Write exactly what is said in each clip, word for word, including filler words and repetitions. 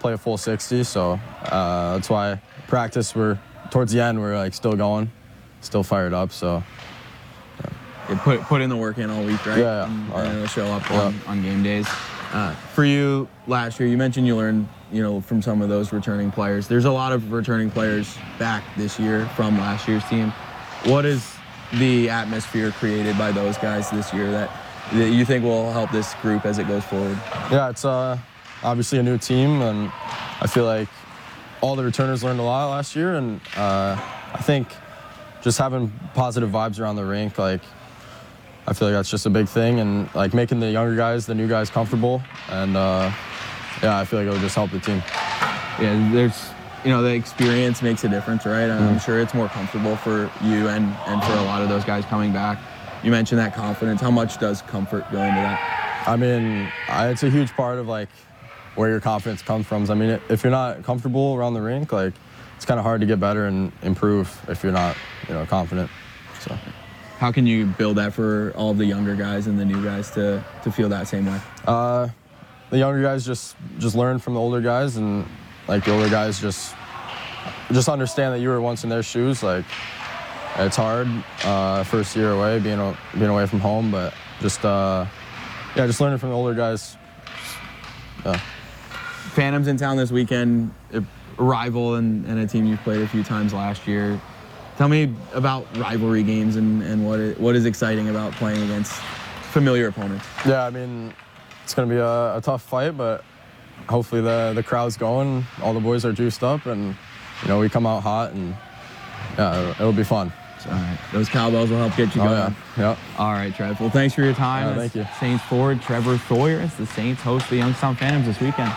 play a full sixty, so uh, that's why practice, we're towards the end, we're like still going, still fired up, so. You put put in the work in all week, right? Yeah, yeah. And, All right. and it'll show up Yeah. on, on game days. Uh, for you, last year, you mentioned you learned, you know, from some of those returning players. There's a lot of returning players back this year from last year's team. What is the atmosphere created by those guys this year that, that you think will help this group as it goes forward? Yeah, it's uh, obviously a new team, and I feel like all the returners learned a lot last year, and uh, I think just having positive vibes around the rink, like, I feel like that's just a big thing, and like making the younger guys, the new guys comfortable, and uh, yeah, I feel like it'll just help the team. Yeah, there's, you know, the experience makes a difference, right? Mm-hmm. I'm sure it's more comfortable for you and, and for a lot of those guys coming back. You mentioned that confidence. How much does comfort go into that? I mean, I, it's a huge part of like where your confidence comes from. I mean, if you're not comfortable around the rink, like it's kind of hard to get better and improve if you're not, you know, confident. So. How can you build that for all the younger guys and the new guys to, to feel that same way? Uh, the younger guys just just learn from the older guys, and like the older guys just just understand that you were once in their shoes. Like it's hard uh, first year away, being being away from home, but just uh, yeah, just learning from the older guys. Yeah. Phantoms in town this weekend, a rival and, and a team you've played a few times last year. Tell me about rivalry games and, and what is, what is exciting about playing against familiar opponents. Yeah, I mean, it's going to be a, a tough fight, but hopefully the, the crowd's going, all the boys are juiced up, and, you know, we come out hot, and, yeah, it'll, it'll be fun. So, all right. Those cowbells will help get you Oh, going. yeah. Yeah. All right, Trev. Well, thanks for your time. Yeah, thank you. Saints forward Trevor Thoyer as the Saints host the Youngstown Phantoms this weekend.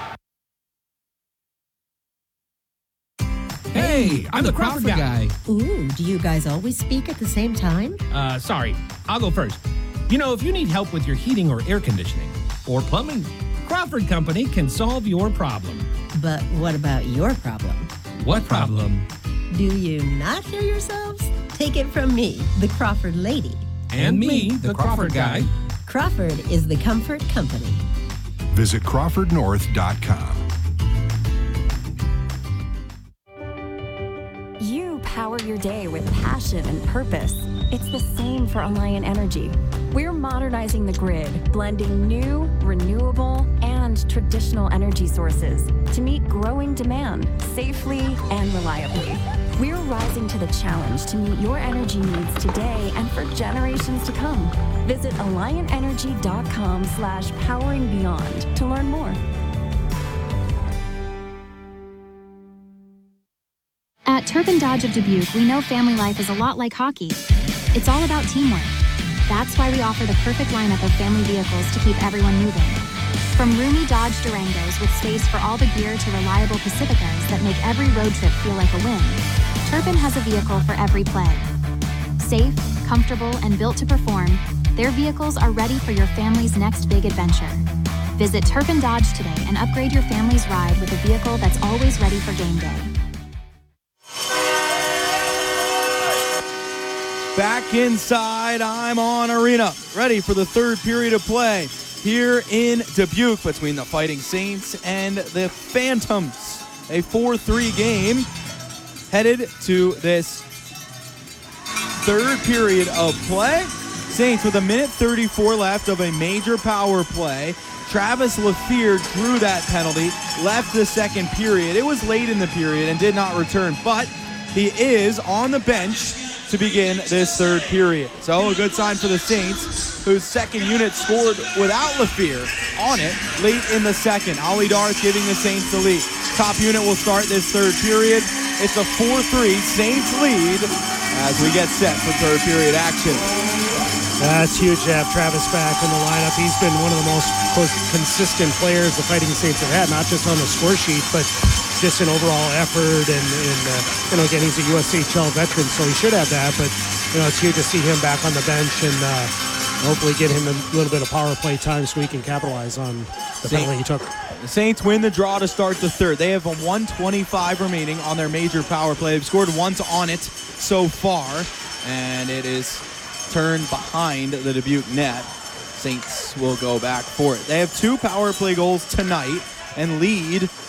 Hey, I'm the Crawford guy. Ooh, do you guys always speak at the same time? Uh, sorry, I'll go first. You know, if you need help with your heating or air conditioning or plumbing, Crawford Company can solve your problem. But what about your problem? What problem? Do you not hear yourselves? Take it from me, the Crawford lady. And me, the Crawford guy. Crawford is the comfort company. Visit crawford north dot com. You power your day with passion and purpose. It's the same for Alliant Energy. We're modernizing the grid, blending new, renewable, and traditional energy sources to meet growing demand safely and reliably. We're rising to the challenge to meet your energy needs today and for generations to come. Visit alliant energy dot com slash powering beyond to learn more. At Turpin Dodge of Dubuque, we know family life is a lot like hockey. It's all about teamwork. That's why we offer the perfect lineup of family vehicles to keep everyone moving. From roomy Dodge Durangos with space for all the gear to reliable Pacificas that make every road trip feel like a win, Turpin has a vehicle for every play. Safe, comfortable, and built to perform, their vehicles are ready for your family's next big adventure. Visit Turpin Dodge today and upgrade your family's ride with a vehicle that's always ready for game day. Back inside, I'm on Arena, ready for the third period of play here in Dubuque between the Fighting Saints and the Phantoms. A four three game headed to this third period of play. Saints with a minute thirty-four left of a major power play. Travis Lafleur drew that penalty, left the second period. It was late in the period and did not return, but he is on the bench to begin this third period. So a good sign for the Saints, whose second unit scored without Lafleur on it late in the second. Ali Darth giving the Saints the lead. Top unit will start this third period. It's a four three Saints lead as we get set for third period action. That's huge to have Travis back in the lineup. He's been one of the most consistent players the Fighting Saints have had, not just on the score sheet, but just an overall effort. And, and uh, you know, again, he's a U S H L veteran, so he should have that. But, you know, it's huge to see him back on the bench and uh, hopefully get him a little bit of power play time so he can capitalize on the penalty he took. The Saints win the draw to start the third. They have a one twenty-five remaining on their major power play. They've scored once on it so far, and it is turned behind the Dubuque net. Saints will go back for it. They have two power play goals tonight and lead